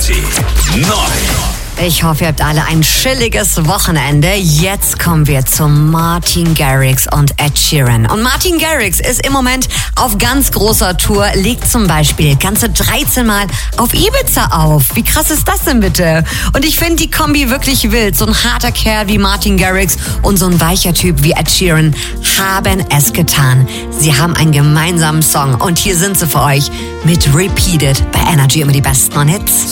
Energy. Neu. Ich hoffe, ihr habt alle ein chilliges Wochenende. Jetzt kommen wir zu Martin Garrix und Ed Sheeran. Und Martin Garrix ist im Moment auf ganz großer Tour, legt zum Beispiel ganze 13 Mal auf Ibiza auf. Wie krass ist das denn bitte? Und ich finde die Kombi wirklich wild. So ein harter Kerl wie Martin Garrix und so ein weicher Typ wie Ed Sheeran haben es getan. Sie haben einen gemeinsamen Song und hier sind sie für euch mit Repeated bei Energy, immer die besten Hits.